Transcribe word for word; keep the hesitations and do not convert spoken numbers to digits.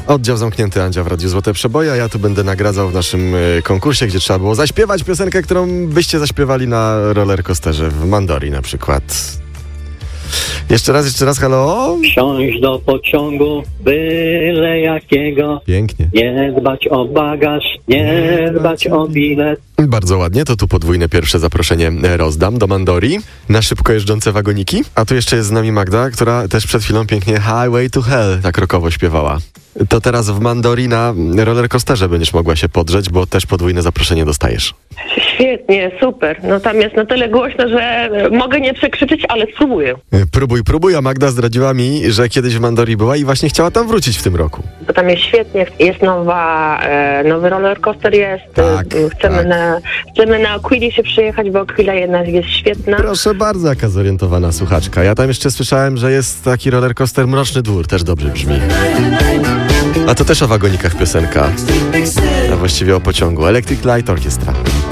Oddział zamknięty Andzia w Radiu Złote Przeboje, a ja tu będę nagradzał w naszym y, konkursie, gdzie trzeba było zaśpiewać piosenkę, którą byście zaśpiewali na rollercoasterze w Mandori na przykład. Jeszcze raz, jeszcze raz, halo? Wsiąść do pociągu, byle jakiego. Pięknie. Nie dbać o bagaż, nie dbać o bilet. Bardzo ładnie, to tu podwójne pierwsze zaproszenie rozdam do Mandori na szybko jeżdżące wagoniki. A tu jeszcze jest z nami Magda, która też przed chwilą pięknie Highway to Hell tak rockowo śpiewała. To teraz w Mandori na rollercoasterze będziesz mogła się podrzeć, bo też podwójne zaproszenie dostajesz. Świetnie, super. No tam jest na tyle głośno, że mogę nie przekrzyczeć, ale spróbuję. Próbuj, próbuj, a Magda zdradziła mi, że kiedyś w Mandori była i właśnie chciała tam wrócić w tym roku. Bo tam jest świetnie, jest nowa, e, nowy rollercoaster jest. Tak, chcemy, tak. Na, chcemy na Aquili się przyjechać, bo Aquila jednak jest świetna. Proszę bardzo, jaka zorientowana słuchaczka. Ja tam jeszcze słyszałem, że jest taki rollercoaster Mroczny Dwór, też dobrze brzmi. A to też o wagonikach piosenka, a właściwie o pociągu. Electric Light Orchestra.